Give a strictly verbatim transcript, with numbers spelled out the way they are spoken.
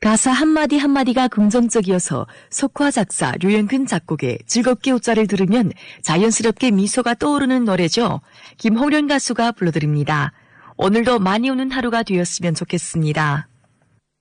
가사 한마디 한마디가 긍정적이어서 석화 작사, 류현근 작곡의 즐겁게 웃자를 들으면 자연스럽게 미소가 떠오르는 노래죠. 김홍련 가수가 불러드립니다. 오늘도 많이 우는 하루가 되었으면 좋겠습니다.